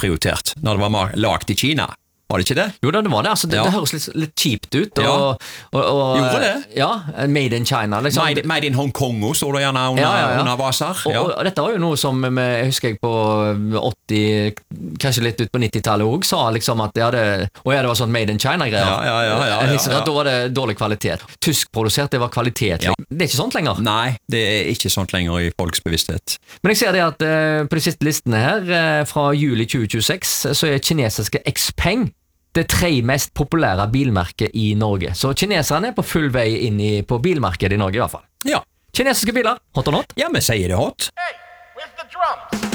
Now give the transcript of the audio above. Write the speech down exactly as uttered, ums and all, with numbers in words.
prioritert når det var ma- lagt i Kina. Var det ikke det? Jo da, det var det. Altså, det, Ja. det høres litt, litt kjipt ut. Og, Ja. og, og, Gjorde det? Ja, made in China. Liksom. Made, made in Hong Kong står det gjerne under, Ja, ja, ja. under vaser. Og, Ja. og, og dette var jo noe som vi, jeg husker jeg på åtti, kanskje litt ut på nittitallet også, sa liksom at det hadde, og ja, det var sånn made in China-greier. Ja, ja, ja, ja, Jeg husker ja, ja. at da var det dårlig kvalitet. Tyskprodusert, det var kvalitet. Ja. Det er ikke sånt lenger. Nei, det er ikke sånt lenger i folks bevissthet. Men jeg ser det at eh, på de siste listene her, eh, fra juli tjue tjueseks, så er kinesiske Xpeng det tre mest populære bilmerket i Norge. Så kineserne er på full vei inn i, på bilmarkedet i Norge i hvert fall. Ja, Kinesiske biler, hot or not? ja vi sier det hot. Hey, where's the drums?